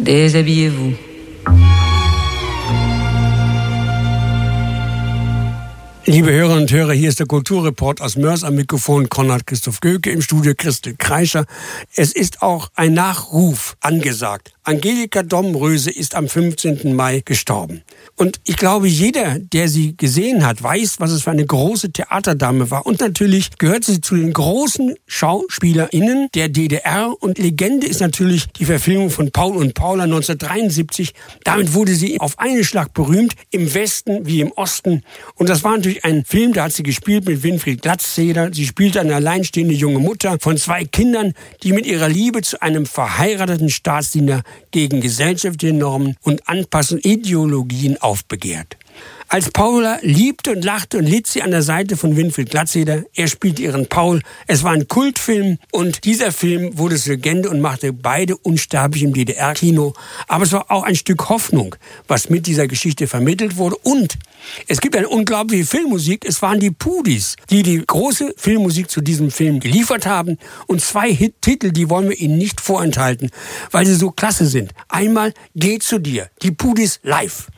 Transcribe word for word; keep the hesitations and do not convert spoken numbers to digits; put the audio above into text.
Déshabillez-vous. Liebe Hörerinnen und Hörer, hier ist der Kulturreport aus Mörs, am Mikrofon Konrad Christoph Göke, im Studio Christel Kreischer. Es ist auch ein Nachruf angesagt. Angelika Domröse ist am fünfzehnten Mai gestorben. Und ich glaube, jeder, der sie gesehen hat, weiß, was es für eine große Theaterdame war. Und natürlich gehört sie zu den großen SchauspielerInnen der D D R. Und Legende ist natürlich die Verfilmung von Paul und Paula neunzehnhundertdreiundsiebzig. Damit wurde sie auf einen Schlag berühmt, im Westen wie im Osten. Und das war natürlich ein Film, da hat sie gespielt mit Winfried Glatzeder. Sie spielte eine alleinstehende junge Mutter von zwei Kindern, die mit ihrer Liebe zu einem verheirateten Staatsdiener gegen gesellschaftliche Normen und Anpassung Ideologien aufbegehrt. Als Paula liebte und lachte und litt sie an der Seite von Winfried Glatzeder. Er spielte ihren Paul. Es war ein Kultfilm und dieser Film wurde zur Legende und machte beide unsterblich im D D R-Kino. Aber es war auch ein Stück Hoffnung, was mit dieser Geschichte vermittelt wurde. Und es gibt eine unglaubliche Filmmusik. Es waren die Pudis, die die große Filmmusik zu diesem Film geliefert haben. Und zwei Hit-Titel, die wollen wir Ihnen nicht vorenthalten, weil sie so klasse sind. Einmal Geh zu dir, die Pudis live.